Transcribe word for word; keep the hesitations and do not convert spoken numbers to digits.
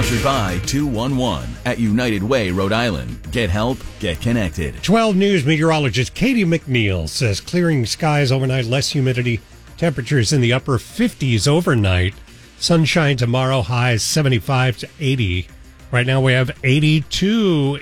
Sponsored by two one one at United Way, Rhode Island. Get help, get connected. twelve News meteorologist Katie McNeil says clearing skies overnight, less humidity, temperatures in the upper fifties overnight. Sunshine tomorrow, highs seventy-five to eighty. Right now we have eighty-two